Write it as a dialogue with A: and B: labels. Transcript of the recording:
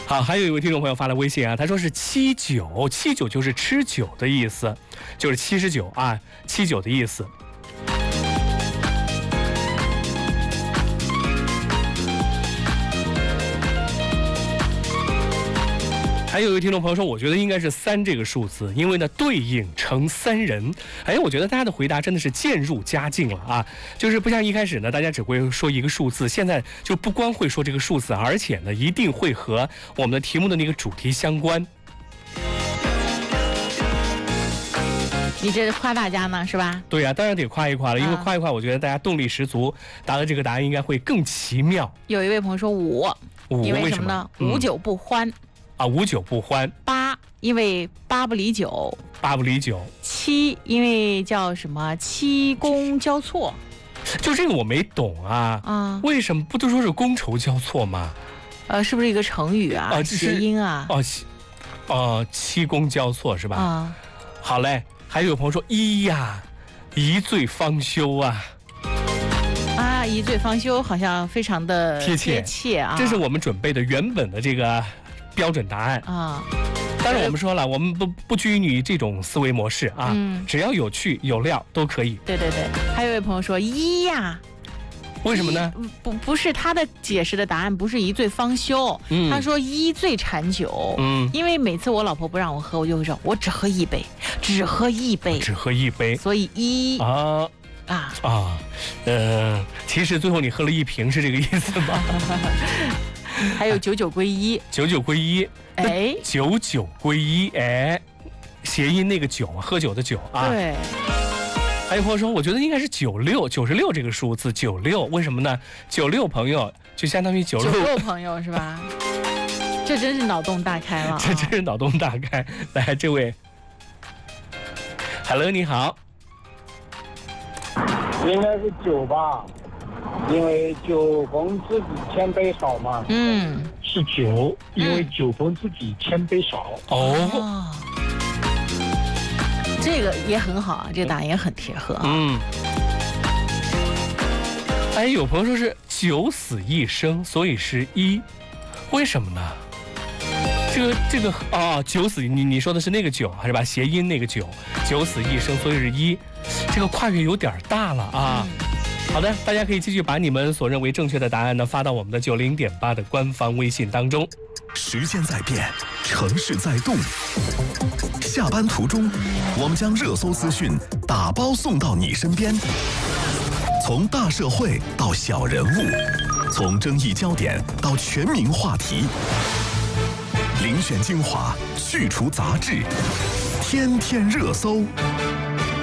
A: 好，还有一位听众朋友发来微信啊，他说是79，79就是吃酒的意思，就是79啊，79的意思。还有一位听众朋友说，我觉得应该是3这个数字，因为呢对应成3人。哎，我觉得大家的回答真的是渐入佳境了啊！就是不像一开始呢，大家只会说一个数字，现在就不光会说这个数字，而且呢一定会和我们的题目的那个主题相关。
B: 你这是夸大家呢是吧？
A: 对呀，当然得夸一夸了，因为夸一夸，我觉得大家动力十足，答的这个答案应该会更奇妙。
B: 有一位朋友说5，因为什么呢？5酒不欢。
A: 啊，5酒不欢。
B: 8，因为8不离9。
A: 8不离9。
B: 7，因为叫什么7觥交错。
A: 就这个我没懂啊。啊，为什么不都说是觥筹交错吗？
B: 是不是一个成语啊？谐音啊？
A: 七觥交错是吧？啊，好嘞。还有朋友说1呀，一醉方休啊。
B: 啊，一醉方休好像非常的贴切啊。
A: 这是我们准备的原本的这个标准答案啊。当然我们说了，我们不拘泥于这种思维模式啊，只要有趣有料都可以。
B: 对对对，还有一位朋友说1呀，
A: 为什么呢？
B: 不是他的解释的答案，不是一醉方休，他说1醉馋酒，因为每次我老婆不让我喝，我就会说我只喝一杯，只喝一杯，
A: 只喝一杯，
B: 所以1
A: 其实最后你喝了1瓶是这个意思吗？
B: 还有99归一
A: ，99归一，哎，99归一，哎，谐音那个酒，喝酒的酒啊。
B: 对。
A: 还有朋友说，我觉得应该是96这个数字，96，为什么呢？96朋友就相当于96
B: 朋友是吧？这真是脑洞大开了，
A: 这真是脑洞大开。来，这位 ，Hello， 你好。
C: 应该是9吧，因为9逢知己千杯少嘛。
D: 是9，因为9逢知己千杯少。
A: 哦，
B: 这个也很好啊，这个答案也很贴合啊。
A: 哎，有朋友说是9死1生，所以是1，为什么呢？这个9死，你说的是那个9是吧？谐音那个9死1生，所以是1，这个跨越有点大了啊。好的，大家可以继续把你们所认为正确的答案呢发到我们的90.8的官方微信当中。
E: 时间在变，城市在动。下班途中，我们将热搜资讯打包送到你身边。从大社会到小人物，从争议焦点到全民话题，遴选精华，去除杂质，天天热搜。